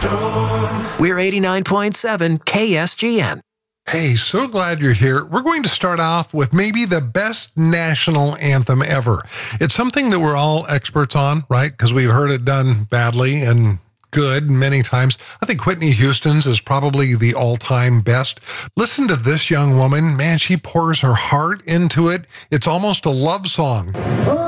We're 89.7 KSGN. Hey, so glad you're here. We're going to start off with maybe the best national anthem ever. It's something that we're all experts on, right? Because we've heard it done badly and good many times. I think Whitney Houston's is probably the all-time best. Listen to this young woman. Man, she pours her heart into it. It's almost a love song.